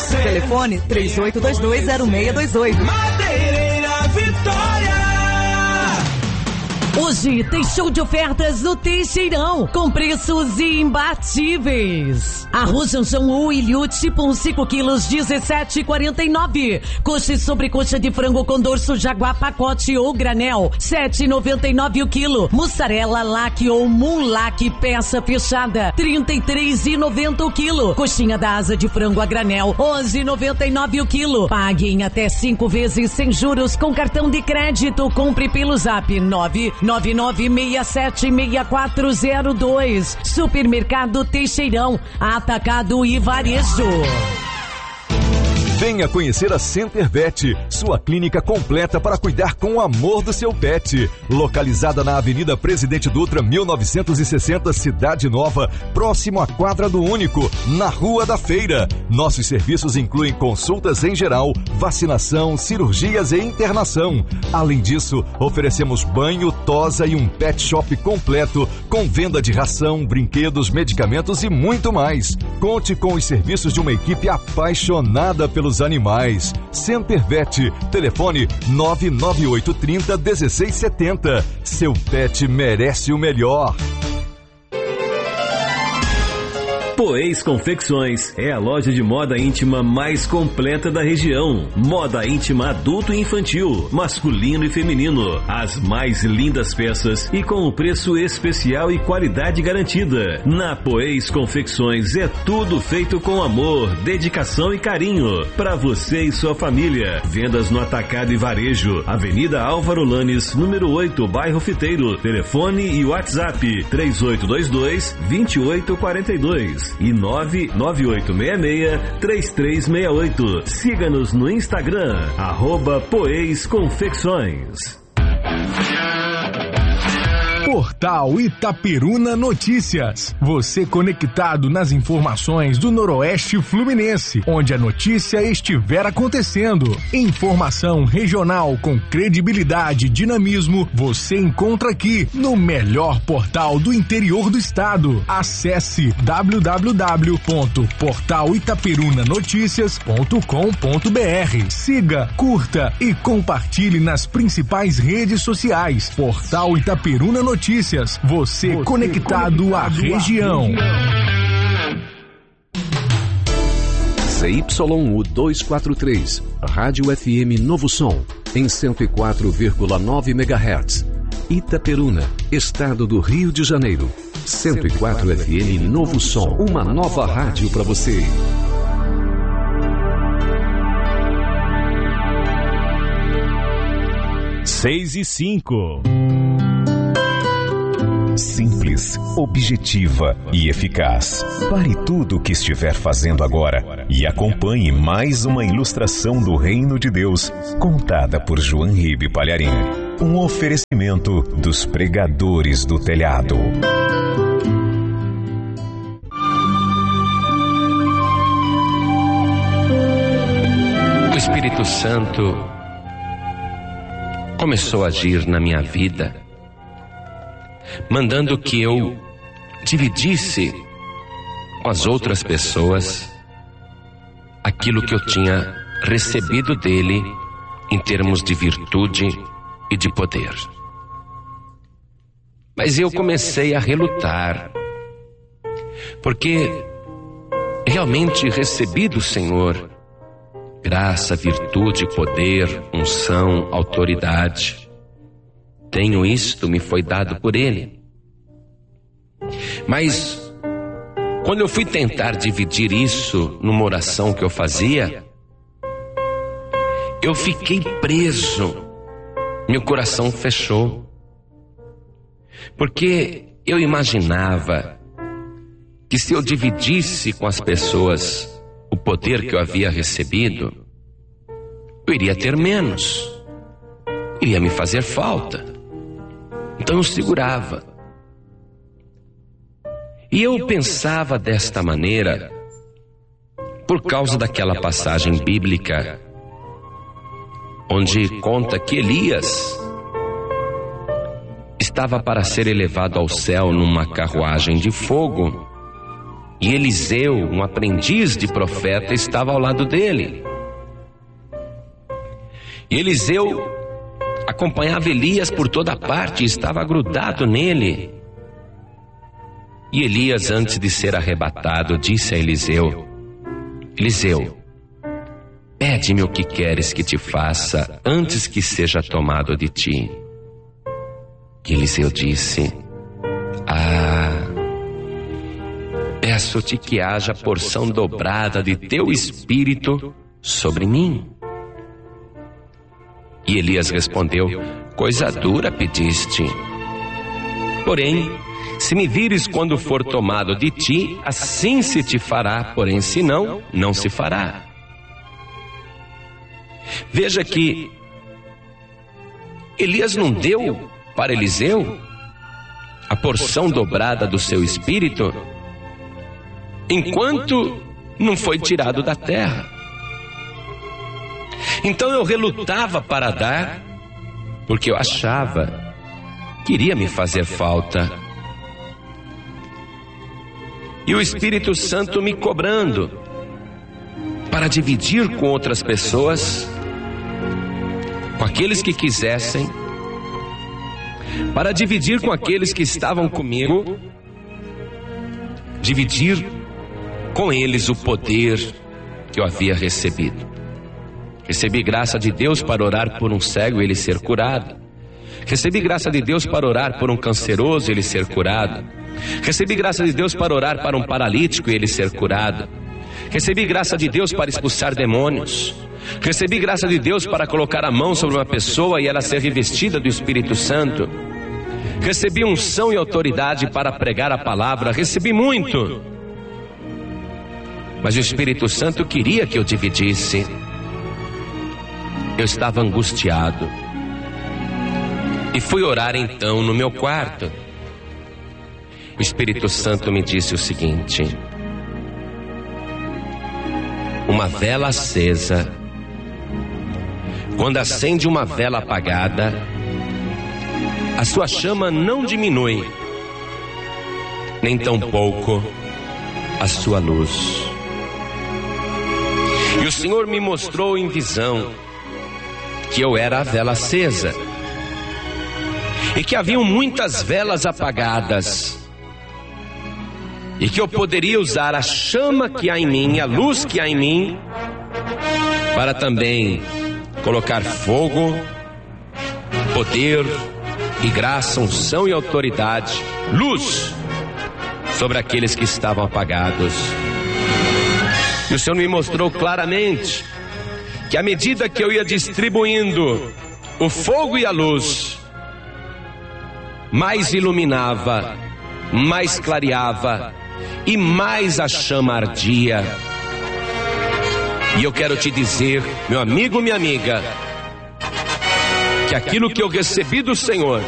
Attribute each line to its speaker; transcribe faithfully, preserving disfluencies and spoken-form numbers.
Speaker 1: você.
Speaker 2: Telefone três oito dois dois zero seis dois oito.
Speaker 1: Madeireira Vitória.
Speaker 3: Hoje tem show de ofertas no Teixeirão, com preços imbatíveis. Arroz Janjão ou Ilhute, por cinco quilos, dezessete e quarenta e nove. Coxa e sobrecoxa de frango com dorso jaguar, pacote ou granel, sete e noventa e nove o quilo. Mussarela lac ou munlac, peça fechada, trinta e três e noventa o quilo. Coxinha da asa de frango a granel, onze e noventa e nove o quilo. Pague em até cinco vezes sem juros com cartão de crédito. Compre pelo Zap nove nove nove seis sete seis quatro zero dois. Supermercado Teixeirão, atacado e varejo.
Speaker 4: Venha conhecer a Center Vet, sua clínica completa para cuidar com o amor do seu pet. Localizada na Avenida Presidente Dutra, mil novecentos e sessenta, Cidade Nova, próximo à Quadra do Único, na Rua da Feira. Nossos serviços incluem consultas em geral, vacinação, cirurgias e internação. Além disso, oferecemos banho, tosa e um pet shop completo, com venda de ração, brinquedos, medicamentos e muito mais. Conte com os serviços de uma equipe apaixonada pelo os animais. Center Vet, telefone nove nove oito três zero um seis sete zero. Seu pet merece o melhor.
Speaker 5: Poês Confecções é a loja de moda íntima mais completa da região. Moda íntima adulto e infantil, masculino e feminino. As mais lindas peças e com o preço especial e qualidade garantida. Na Poês Confecções é tudo feito com amor, dedicação e carinho. Para você e sua família. Vendas no atacado e varejo. Avenida Álvaro Lanes, número oito, bairro Fiteiro. Telefone e WhatsApp três oito dois dois, dois oito quatro dois. E nove nove oito seis seis, três três seis oito. Siga-nos no Instagram, arroba Poês Confecções.
Speaker 6: Portal Itaperuna Notícias. Você conectado nas informações do Noroeste Fluminense, onde a notícia estiver acontecendo. Informação regional com credibilidade e dinamismo, você encontra aqui no melhor portal do interior do estado. Acesse w w w ponto portal itaperuna noticias ponto com ponto b r. Siga, curta e compartilhe nas principais redes sociais. Portal Itaperuna Notícias. Notícias, você, você conectado, conectado à região.
Speaker 7: C Y U duzentos e quarenta e três, Rádio F M Novo Som, em cento e quatro vírgula nove megahertz. Itaperuna, estado do Rio de Janeiro. cento e quatro F M Novo Som, uma nova rádio para você.
Speaker 8: Seis e cinco.
Speaker 9: Simples, objetiva e eficaz. Pare tudo o que estiver fazendo agora e acompanhe mais uma ilustração do Reino de Deus, contada por João Ribe Palharim. Um oferecimento dos pregadores do telhado.
Speaker 10: O Espírito Santo começou a agir na minha vida, mandando que eu dividisse com as outras pessoas aquilo que eu tinha recebido dele em termos de virtude e de poder. Mas eu comecei a relutar, porque realmente recebi do Senhor graça, virtude, poder, unção, autoridade. Tenho isto, me foi dado por Ele. Mas quando eu fui tentar dividir isso numa oração que eu fazia, eu fiquei preso, meu coração fechou, porque eu imaginava que se eu dividisse com as pessoas o poder que eu havia recebido, eu iria ter menos, iria me fazer falta. Então eu segurava. E eu pensava desta maneira por causa daquela passagem bíblica onde conta que Elias estava para ser elevado ao céu numa carruagem de fogo, E Eliseu, um aprendiz de profeta, estava ao lado dele. E Eliseu acompanhava Elias por toda parte e estava grudado nele. E Elias, antes de ser arrebatado, disse a Eliseu: Eliseu, pede-me o que queres que te faça antes que seja tomado de ti. E Eliseu disse: Ah, peço-te que haja porção dobrada de teu espírito sobre mim. E Elias respondeu: coisa dura pediste. Porém, se me vires quando for tomado de ti, assim se te fará, porém se não, não se fará. Veja que Elias não deu para Eliseu a porção dobrada do seu espírito enquanto não foi tirado da terra. Então eu relutava para dar, porque eu achava que iria me fazer falta. E o Espírito Santo me cobrando para dividir com outras pessoas, com aqueles que quisessem, para dividir com aqueles que estavam comigo, dividir com eles o poder que eu havia recebido. Recebi graça de Deus para orar por um cego e ele ser curado. Recebi graça de Deus para orar por um canceroso e ele ser curado. Recebi graça de Deus para orar para um paralítico e ele ser curado. Recebi graça de Deus para expulsar demônios. Recebi graça de Deus para colocar a mão sobre uma pessoa e ela ser revestida do Espírito Santo. Recebi unção e autoridade para pregar a palavra. Recebi muito. Mas o Espírito Santo queria que eu dividisse. Eu estava angustiado. E fui orar então no meu quarto. O Espírito Santo me disse o seguinte: uma vela acesa, quando acende uma vela apagada, a sua chama não diminui, nem tampouco a sua luz. E o Senhor me mostrou em visão que eu era a vela acesa e que haviam muitas velas apagadas, e que eu poderia usar a chama que há em mim, a luz que há em mim, para também colocar fogo, poder e graça, unção e autoridade, luz, sobre aqueles que estavam apagados. E o Senhor me mostrou claramente que à medida que eu ia distribuindo o fogo e a luz, mais iluminava, mais clareava e mais a chama ardia. E eu quero te dizer, meu amigo, minha amiga, que aquilo que eu recebi do Senhor